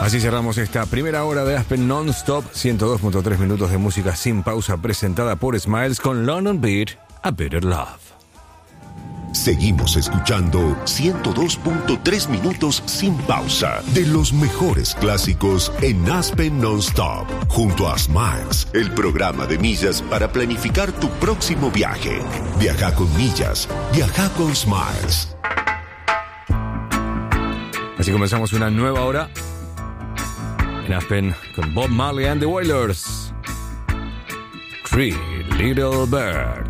Así cerramos esta primera hora de Aspen Non-Stop, 102.3 minutos de música sin pausa presentada por Smiles con London Beat, A Better Love. Seguimos escuchando 102.3 minutos sin pausa de los mejores clásicos en Aspen Non-Stop, junto a Smiles, el programa de millas para planificar tu próximo viaje. Viaja con millas, viaja con Smiles. Así comenzamos una nueva hora en Aspen con Bob Marley and the Wailers. Three Little Birds.